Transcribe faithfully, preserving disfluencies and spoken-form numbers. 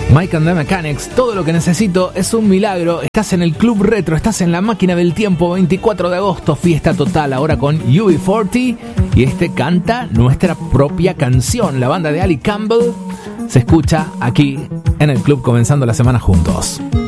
Mike and the Mechanics, todo lo que necesito es un milagro. Estás en el Club Retro, estás en la máquina del tiempo. Veinticuatro de agosto, fiesta total, ahora con U B cuarenta. Y este canta nuestra propia canción. La banda de Ali Campbell se escucha aquí en el club, comenzando la semana juntos.